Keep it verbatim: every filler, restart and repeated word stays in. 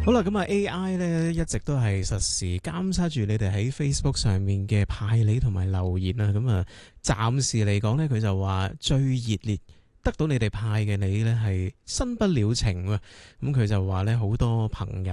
好啦，咁啊 A I 咧一直都係實時監察住你哋喺 Facebook 上面嘅派理同埋留言啊，咁啊暫時嚟講咧，佢就話最熱烈得到你哋派嘅你咧係新不了情喎，咁佢就話咧好多朋友